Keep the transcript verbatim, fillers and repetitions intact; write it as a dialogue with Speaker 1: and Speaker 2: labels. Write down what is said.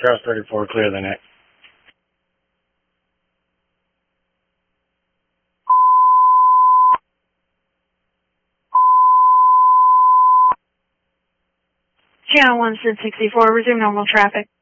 Speaker 1: Cross thirty-four, clear the neck.
Speaker 2: Channel one six sixty-four, resume normal traffic.